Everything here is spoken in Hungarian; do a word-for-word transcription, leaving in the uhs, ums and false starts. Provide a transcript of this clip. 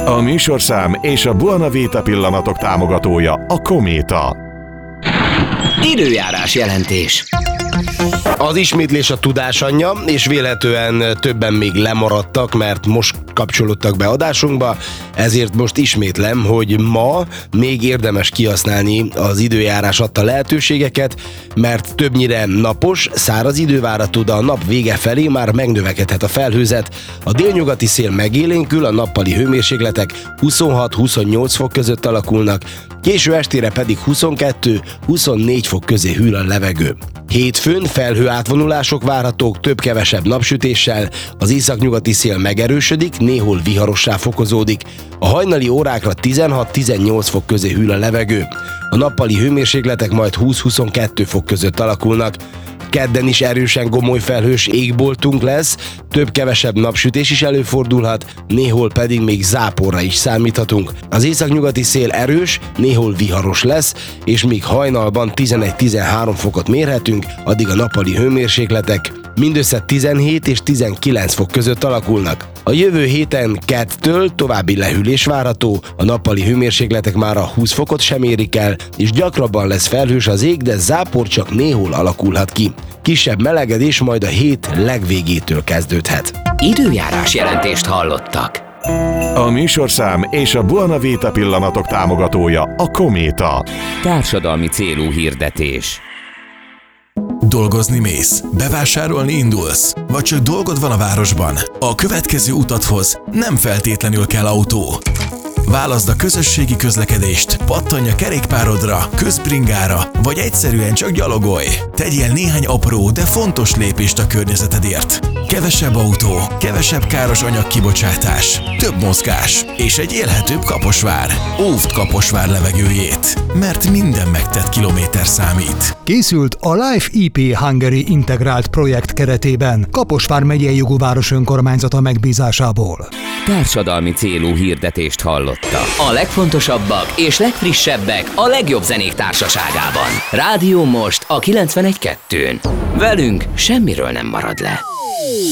A műsorszám és a Buona Vita pillanatok támogatója a Kométa. Időjárás jelentés. Az ismétlés a tudás anyja, és vélhetően többen még lemaradtak, mert most kapcsolódtak be adásunkba, ezért most ismétlem, hogy ma még érdemes kihasználni az időjárás adta lehetőségeket, mert többnyire napos, száraz idő várható, de a nap vége felé már megnövekedhet a felhőzet. A délnyugati szél megélénkül, a nappali hőmérsékletek huszonhat-huszonnyolc fok között alakulnak, késő estére pedig huszonkettő-huszonnégy fok közé hűl a levegő. Hétfőn felhő átvonulások várhatók több-kevesebb napsütéssel, az északnyugati szél megerősödik, néhol viharossá fokozódik. A hajnali órákra tizenhat-tizennyolc fok közé hűl a levegő. A nappali hőmérsékletek majd húsz-huszonkettő fok között alakulnak. Kedden is erősen gomoly felhős égboltunk lesz, több-kevesebb napsütés is előfordulhat, néhol pedig még záporra is számíthatunk. Az északnyugati szél erős, néhol viharos lesz, és még hajnalban tizenegy-tizenhárom fokot mérhetünk, addig a nappali hőmérsékletek mindössze tizenhét és tizenkilenc fok között alakulnak. A jövő héten kettől további lehűlés várható, a nappali hőmérsékletek már a húsz fokot sem érik el, és gyakrabban lesz felhős az ég, de zápor csak néhol alakulhat ki. Kisebb melegedés majd a hét legvégétől kezdődhet. Időjárás jelentést hallottak. A műsorszám és a Buona Vita pillanatok támogatója a Kométa. Társadalmi célú hirdetés. Dolgozni mész, bevásárolni indulsz, vagy csak dolgod van a városban? A következő utathoz nem feltétlenül kell autó. Válaszd a közösségi közlekedést, pattanj a kerékpárodra, közbringára, vagy egyszerűen csak gyalogolj. Tegyél néhány apró, de fontos lépést a környezetedért. Kevesebb autó, kevesebb káros anyagkibocsátás, több mozgás és egy élhetőbb Kaposvár. Óvd Kaposvár levegőjét, mert minden megtett kilométer számít. Készült a Life i pé Hungary integrált projekt keretében Kaposvár megyei jogú város önkormányzata megbízásából. Társadalmi célú hirdetést hallotta. A legfontosabbak és legfrissebbek a legjobb zenék társaságában. Rádió most a kilencvenegy kettőn. Velünk semmiről nem marad le.